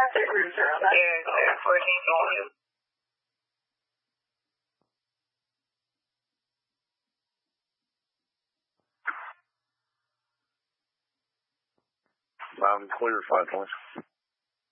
plastic roofs around that. Yeah, 14th volume. I'm clear, 5 points.